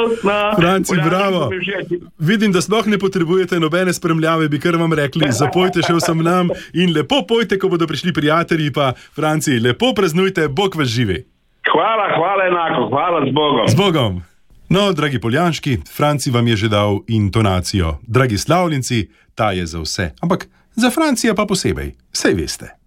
absolutno. Franci, bravo. Vidim, da sploh ne potrebujete nobene spremljave, bi kar vam rekli, zapojte še vsem nam in lepo pojte, ko bodo prišli prijatelji, pa Franci, lepo praznujte, Bog vas živi. Hvala enako, hvala z Bogom. Z Bogom. No, dragi Poljanški, Franci vam je že dal intonacijo. Dragi Slavljenci, ta je za vse, ampak za Francija pa posebej, sej veste.